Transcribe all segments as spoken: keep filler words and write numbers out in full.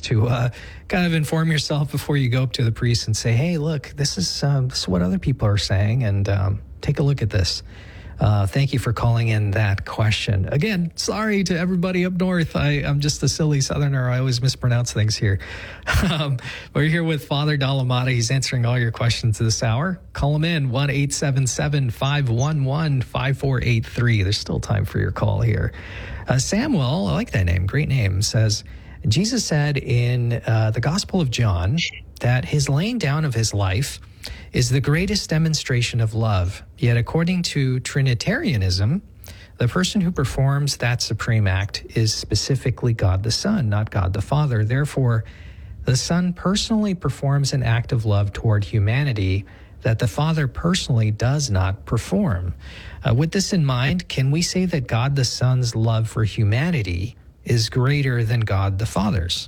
to uh, kind of inform yourself before you go up to the priest and say, hey, look, this is, um, this is what other people are saying, and um, take a look at this. Uh, thank you for calling in that question. Again, sorry to everybody up north. I, I'm just a silly Southerner. I always mispronounce things here. um, we're here with Father Dalamata. He's answering all your questions this hour. Call him in, one eight seven seven, five one one, five four eight three. There's still time for your call here. Uh, Samuel, I like that name, great name, says, Jesus said in uh, the Gospel of John that his laying down of his life is the greatest demonstration of love. Yet according to Trinitarianism, the person who performs that supreme act is specifically God the Son, not God the Father. Therefore, the Son personally performs an act of love toward humanity that the Father personally does not perform. Uh, with this in mind, can we say that God the Son's love for humanity is greater than God the Father's?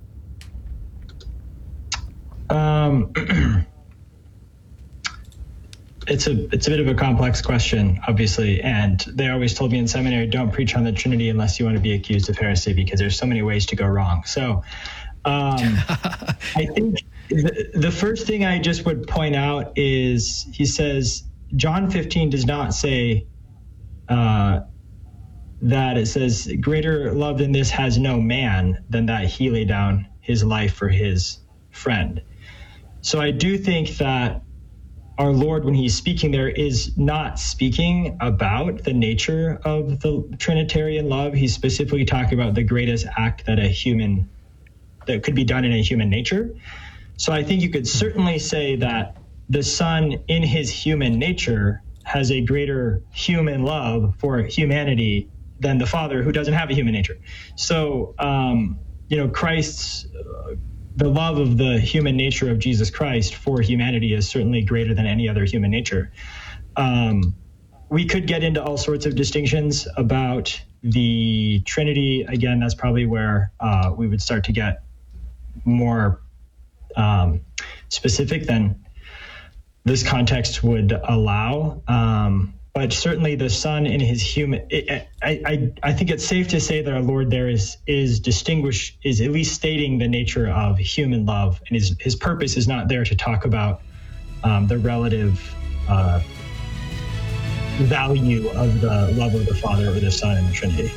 Um... It's a it's a bit of a complex question, obviously, and they always told me in seminary, don't preach on the Trinity unless you want to be accused of heresy, because there's so many ways to go wrong. So um, I think the, the first thing I just would point out is he says, John fifteen does not say uh, that. It says, greater love than this has no man than that he lay down his life for his friend. So I do think that our Lord, when he's speaking there, is not speaking about the nature of the Trinitarian love. He's specifically talking about the greatest act that a human, that could be done in a human nature. So I think you could certainly say that the Son in his human nature has a greater human love for humanity than the Father, who doesn't have a human nature. So, um, you know, Christ's, uh, the love of the human nature of Jesus Christ for humanity is certainly greater than any other human nature. Um, we could get into all sorts of distinctions about the Trinity. Again, that's probably where uh, we would start to get more um, specific than this context would allow. Um, but certainly the Son in his human, it, I, I, I think it's safe to say that our Lord there is is distinguished, is at least stating the nature of human love, and his his purpose is not there to talk about um, the relative uh, value of the love of the Father or the Son in the Trinity.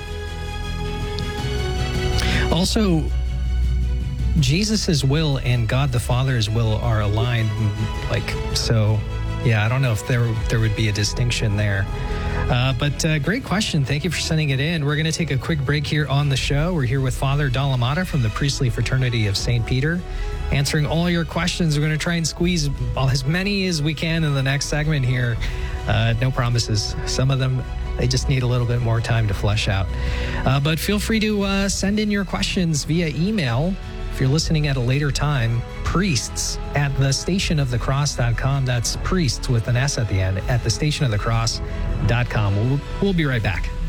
Also, Jesus's will and God the Father's will are aligned, like so. Yeah, I don't know if there there would be a distinction there. Uh, but uh, great question. Thank you for sending it in. We're going to take a quick break here on the show. We're here with Father Dalamata from the Priestly Fraternity of Saint Peter, answering all your questions. We're going to try and squeeze as many as we can in the next segment here. Uh, no promises. Some of them, they just need a little bit more time to flesh out. Uh, but feel free to uh, send in your questions via email. If you're listening at a later time, priests at the station of the cross dot com. That's priests with an S at the end at the station of the cross dot com. We'll, we'll be right back.